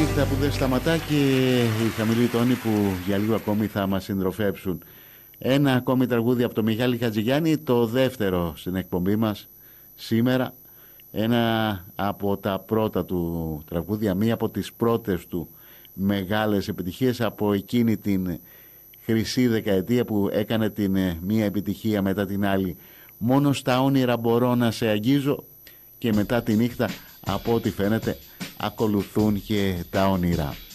νύχτα που δεν σταματά και οι χαμηλοί τόνοι που για λίγο ακόμη θα μας συντροφέψουν. Ένα ακόμη τραγούδι από τον Μιχάλη Χατζηγιάννη, το δεύτερο στην εκπομπή μας σήμερα. Ένα από τα πρώτα του τραγούδια, μία από τις πρώτες του μεγάλες επιτυχίες από εκείνη την χρυσή δεκαετία που έκανε την μία επιτυχία μετά την άλλη. Μόνο στα όνειρα μπορώ να σε αγγίζω, και μετά τη νύχτα από ό,τι φαίνεται ακολουθούν και τα όνειρα.